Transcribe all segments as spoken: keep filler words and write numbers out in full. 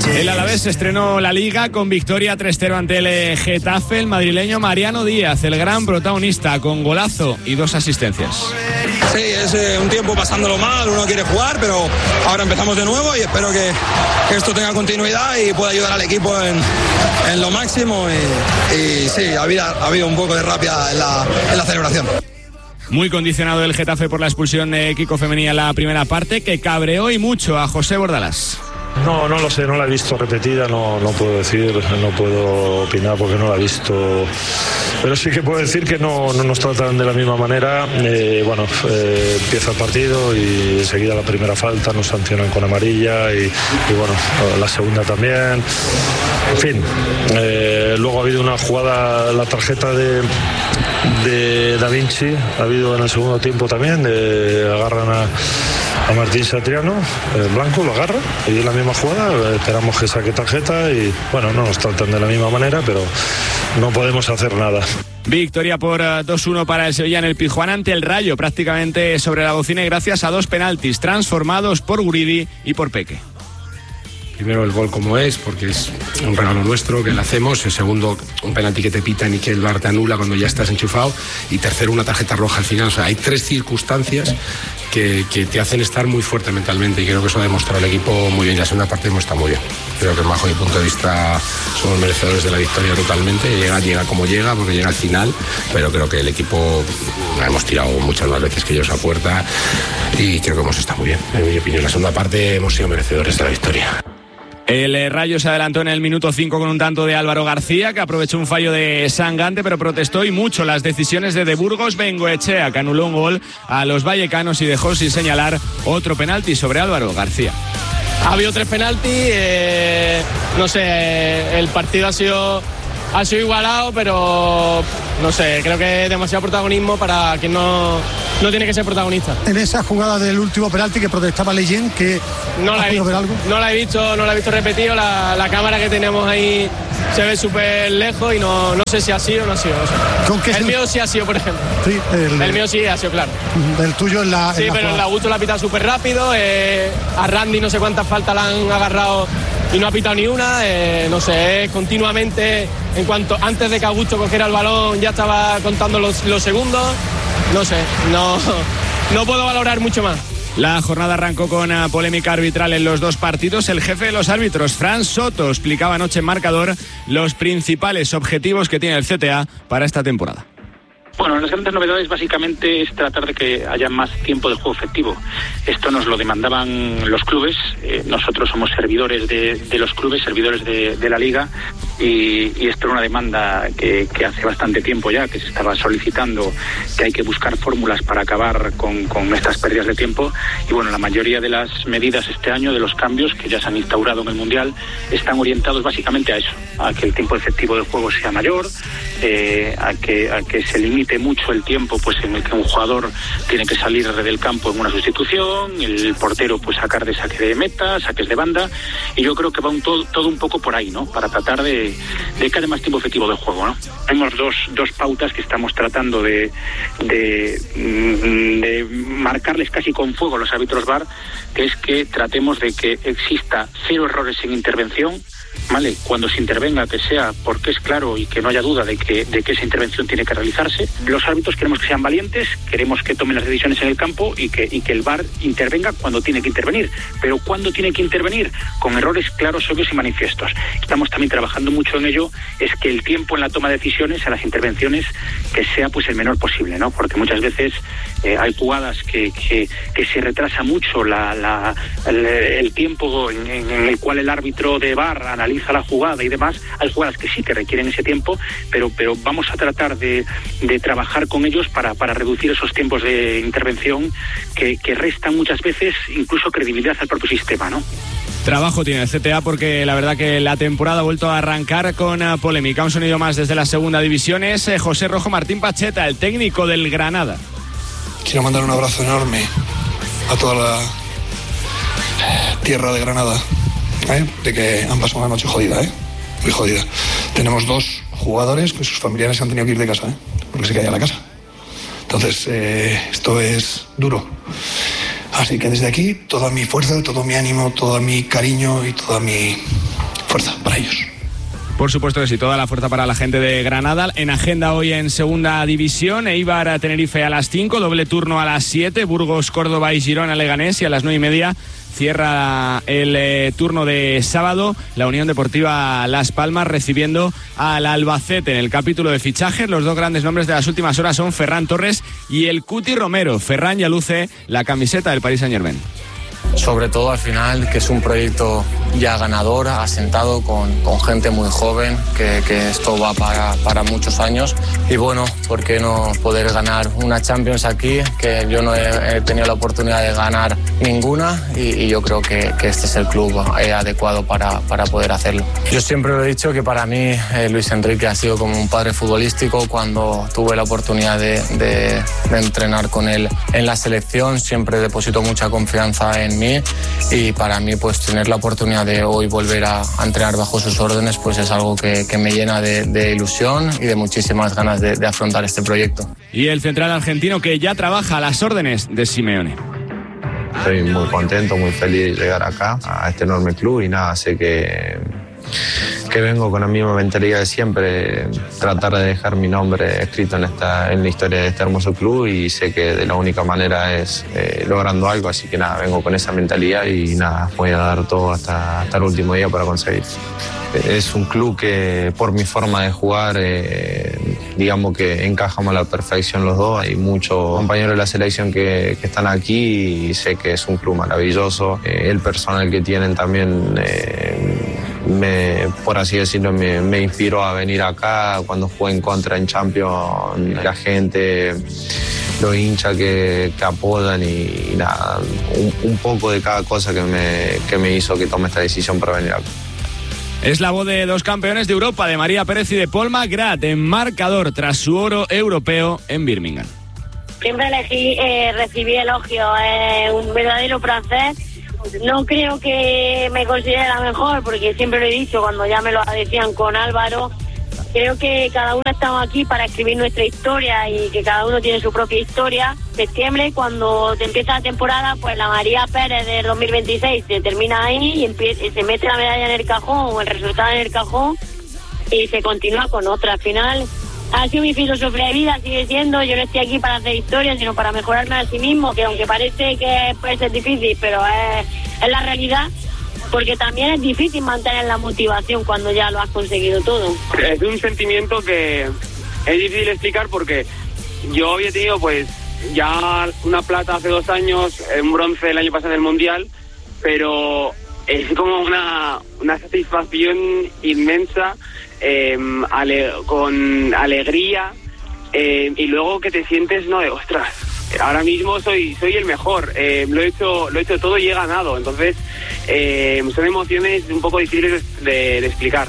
El Alavés estrenó la Liga con victoria tres cero ante el Getafe. El madrileño Mariano Díaz, el gran protagonista, con golazo y dos asistencias. Sí, es eh, un tiempo pasándolo mal, uno quiere jugar, pero ahora empezamos de nuevo y espero que, que esto tenga continuidad y pueda ayudar al equipo en, en lo máximo. Y, y sí, ha habido, ha habido un poco de rabia en la, en la celebración. Muy condicionado el Getafe por la expulsión de Kiko Femení en la primera parte, que cabreó y mucho a José Bordalás. No, no lo sé, no la he visto repetida, no, no puedo decir, no puedo opinar porque no la he visto, pero sí que puedo decir que no, no nos tratan de la misma manera. Eh, bueno, eh, empieza el partido y enseguida la primera falta nos sancionan con amarilla y, y bueno, la segunda también. En fin, eh, luego ha habido una jugada, la tarjeta de, de Da Vinci, ha habido en el segundo tiempo también, de, agarran a... a Martín Satriano, el blanco, lo agarra y en la misma jugada esperamos que saque tarjeta y bueno, no nos tratan de la misma manera, pero no podemos hacer nada. Victoria por dos uno para el Sevilla en el Pizjuán ante el Rayo, prácticamente sobre la bocina y gracias a dos penaltis transformados por Guridi y por Peque. Primero el gol como es, porque es un regalo nuestro que le hacemos. El segundo, un penalti que te pitan y que el V A R te anula cuando ya estás enchufado. Y tercero, una tarjeta roja al final. O sea, hay tres circunstancias que, que te hacen estar muy fuerte mentalmente y creo que eso ha demostrado el equipo muy bien. La segunda parte hemos estado muy bien. Creo que bajo mi punto de vista somos merecedores de la victoria totalmente. Llega, llega como llega, porque llega al final, pero creo que el equipo hemos tirado muchas más veces que ellos a puerta y creo que hemos estado muy bien. En mi opinión, la segunda parte hemos sido merecedores de la victoria. El Rayo se adelantó en el minuto cinco con un tanto de Álvaro García, que aprovechó un fallo de Sangante, pero protestó y mucho las decisiones de De Burgos Bengoechea, que anuló un gol a los vallecanos y dejó sin señalar otro penalti sobre Álvaro García. Ha habido tres penaltis, eh, no sé, el partido ha sido, ha sido igualado, pero no sé, creo que es demasiado protagonismo para quien no, no tiene que ser protagonista. En esa jugada del último penalti que protestaba Leyen, que no la he visto, ver algo? no la he visto, no la he visto repetido, la, la cámara que tenemos ahí se ve súper lejos y no, no sé si ha sido o no ha sido. O sea, ¿Con qué el mío sí ha sido, por ejemplo. Sí, el, el mío sí ha sido, claro. El tuyo en la. Sí, en la pero jugada. el Augusto la ha pitado súper rápido. Eh, a Randy no sé cuántas faltas la han agarrado y no ha pitado ni una. Eh, no sé, continuamente, en cuanto antes de que Augusto cogiera el balón, ya estaba contando los, los segundos. No sé, no, no puedo valorar mucho más. La jornada arrancó con una polémica arbitral en los dos partidos. El jefe de los árbitros, Fran Soto, explicaba anoche en Marcador los principales objetivos que tiene el C T A para esta temporada. Bueno, las grandes novedades básicamente es tratar de que haya más tiempo de juego efectivo. Esto nos lo demandaban los clubes. Eh, nosotros somos servidores de, de los clubes, servidores de, de la Liga, y, y esto era una demanda que, que hace bastante tiempo ya, que se estaba solicitando, que hay que buscar fórmulas para acabar con, con estas pérdidas de tiempo. Y bueno, la mayoría de las medidas este año, de los cambios que ya se han instaurado en el Mundial, están orientados básicamente a eso, a que el tiempo efectivo del juego sea mayor, eh, a que, a que se limite mucho el tiempo pues en el que un jugador tiene que salir del campo en una sustitución, el portero pues sacar de saque de meta, saques de banda, y yo creo que va un todo, todo un poco por ahí, ¿no? Para tratar de, de que haya más tiempo efectivo del juego, ¿no? Tenemos dos, dos pautas que estamos tratando de, de, de marcarles casi con fuego a los árbitros V A R, que es que tratemos de que exista cero errores en intervención, ¿vale? Cuando se intervenga, que sea porque es claro y que no haya duda de que, de que esa intervención tiene que realizarse. Los árbitros queremos que sean valientes, queremos que tomen las decisiones en el campo y que, y que el V A R intervenga cuando tiene que intervenir. Pero ¿cuándo tiene que intervenir? Con errores claros, obvios y manifiestos. Estamos también trabajando mucho en ello, es que el tiempo en la toma de decisiones, en las intervenciones, que sea pues el menor posible, ¿no? Porque muchas veces eh, hay jugadas que, que, que se retrasa mucho la, la, el, el tiempo en, en el cual el árbitro de V A R analiza la jugada y demás. Hay jugadas que sí que requieren ese tiempo, pero, pero vamos a tratar de, de trabajar con ellos para, para reducir esos tiempos de intervención que, que restan muchas veces incluso credibilidad al propio sistema, ¿no? Trabajo tiene el C T A porque la verdad que la temporada ha vuelto a arrancar con uh, polémica. Un sonido más desde la segunda división es eh, José Rojo Martín Pacheta, el técnico del Granada. Quiero mandar un abrazo enorme a toda la tierra de Granada, ¿eh? De que han pasado una noche jodida, ¿eh? Muy jodida. Tenemos dos jugadores que sus familiares han tenido que ir de casa, ¿eh? Porque se caía la casa. Entonces, eh, esto es duro. Así que desde aquí, toda mi fuerza, todo mi ánimo, todo mi cariño y toda mi fuerza para ellos. Por supuesto que sí, toda la fuerza para la gente de Granada. En agenda hoy en segunda división, Eibar a Tenerife a las cinco, doble turno a las siete, Burgos, Córdoba y Girona Leganés, y a las nueve y media cierra el eh, turno de sábado la Unión Deportiva Las Palmas recibiendo al Albacete. En el capítulo de fichajes, los dos grandes nombres de las últimas horas son Ferran Torres y el Cuti Romero. Ferran ya luce la camiseta del Paris Saint-Germain. Sobre todo al final, que es un proyecto ya ganador, asentado con, con gente muy joven, que, que esto va para, para muchos años. Y bueno, ¿por qué no poder ganar una Champions aquí? Que yo no he, he tenido la oportunidad de ganar ninguna y, y yo creo que, que este es el club eh, adecuado para, para poder hacerlo. Yo siempre lo he dicho que para mí eh, Luis Enrique ha sido como un padre futbolístico. Cuando tuve la oportunidad de, de, de entrenar con él en la selección, siempre depositó mucha confianza en mí, y para mí pues tener la oportunidad de hoy volver a, a entrenar bajo sus órdenes pues es algo que, que me llena de, de ilusión y de muchísimas ganas de, de afrontar este proyecto. Y el central argentino que ya trabaja a las órdenes de Simeone. Estoy muy contento, muy feliz de llegar acá, a este enorme club, y nada, sé que, que vengo con la misma mentalidad de siempre, tratar de dejar mi nombre escrito en, esta, en la historia de este hermoso club, y sé que de la única manera es eh, logrando algo, así que nada, vengo con esa mentalidad y nada, voy a dar todo hasta, hasta el último día para conseguir. Es un club que por mi forma de jugar, eh, digamos que encajamos a la perfección los dos. Hay muchos compañeros de la selección que, que están aquí y sé que es un club maravilloso. Eh, el personal que tienen también, eh, me, por así decirlo, me, me inspiró a venir acá. Cuando jugué en contra en Champions, la gente, los hinchas que, que apodan y, y nada, un, un poco de cada cosa que me, que me hizo que tome esta decisión para venir acá. Es la voz de dos campeones de Europa, de María Pérez y de Paul McGrath, en marcador tras su oro europeo en Birmingham. Siempre elegí eh, recibí elogios, eh, un verdadero placer. No creo que me considere la mejor, porque siempre lo he dicho cuando ya me lo decían con Álvaro. Creo que cada uno estamos aquí para escribir nuestra historia y que cada uno tiene su propia historia. Septiembre, cuando te empieza la temporada, pues la María Pérez del dos mil veintiséis se termina ahí y, empieza, y se mete la medalla en el cajón o el resultado en el cajón y se continúa con otra. Al final ha sido mi filosofía de vida, sigue siendo, yo no estoy aquí para hacer historia, sino para mejorarme a sí mismo, que aunque parece que puede ser difícil, pero es, es la realidad. Porque también es difícil mantener la motivación cuando ya lo has conseguido todo. Es un sentimiento que es difícil explicar, porque yo había tenido pues ya una plata hace dos años, un bronce el año pasado en el Mundial, pero es como una, una satisfacción inmensa, eh, ale, con alegría, eh, y luego que te sientes, no, de ostras, ahora mismo soy soy el mejor, eh, lo he hecho lo he hecho todo y he ganado. Entonces eh, son emociones un poco difíciles de, de explicar.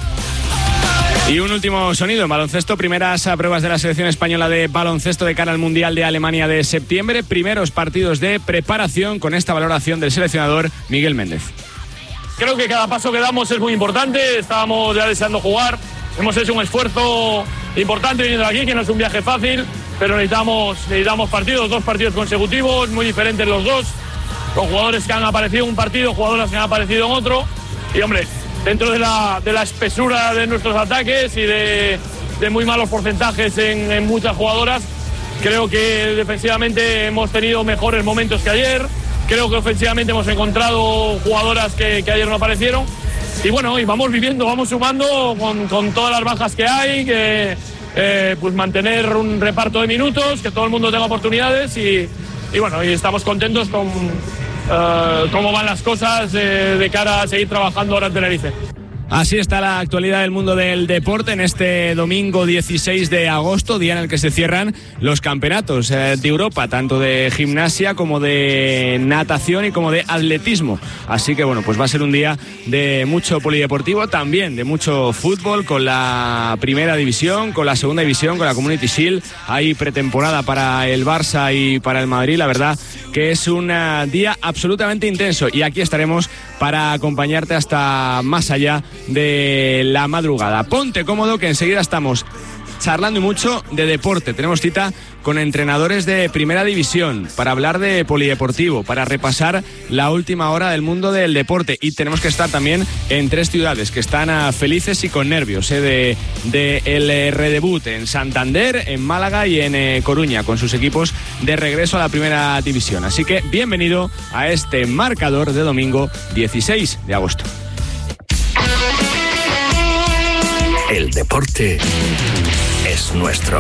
Y un último sonido en baloncesto, primeras pruebas de la selección española de baloncesto de cara al Mundial de Alemania de septiembre, primeros partidos de preparación con esta valoración del seleccionador Miguel Méndez. Creo que cada paso que damos es muy importante, estábamos ya deseando jugar, hemos hecho un esfuerzo importante viniendo aquí, que no es un viaje fácil, pero necesitamos, necesitamos partidos, dos partidos consecutivos, muy diferentes los dos, con jugadores que han aparecido en un partido, jugadoras que han aparecido en otro, y hombre, dentro de la, de la espesura de nuestros ataques y de, de muy malos porcentajes en, en muchas jugadoras, creo que defensivamente hemos tenido mejores momentos que ayer, creo que ofensivamente hemos encontrado jugadoras que, que ayer no aparecieron, y bueno, y vamos viviendo, vamos sumando con, con todas las bajas que hay, que Eh, pues mantener un reparto de minutos, que todo el mundo tenga oportunidades y, y bueno, y estamos contentos con uh, cómo van las cosas eh, de cara a seguir trabajando ahora en Tenerife. Así está la actualidad del mundo del deporte en este domingo dieciséis de agosto, día en el que se cierran los campeonatos de Europa, tanto de gimnasia como de natación y como de atletismo. Así que bueno, pues va a ser un día de mucho polideportivo, también de mucho fútbol, con la primera división, con la segunda división, con la Community Shield. Hay pretemporada para el Barça y para el Madrid. La verdad que es un día absolutamente intenso y aquí estaremos para acompañarte hasta más allá de la madrugada. Ponte cómodo, que enseguida estamos charlando mucho de deporte. Tenemos cita con entrenadores de primera división, para hablar de polideportivo, para repasar la última hora del mundo del deporte. Y tenemos que estar también en tres ciudades que están uh, felices y con nervios eh, de, de el eh, redebut en Santander, en Málaga y en eh, Coruña, con sus equipos de regreso a la primera división. Así que bienvenido a este marcador de domingo dieciséis de agosto. El deporte es nuestro.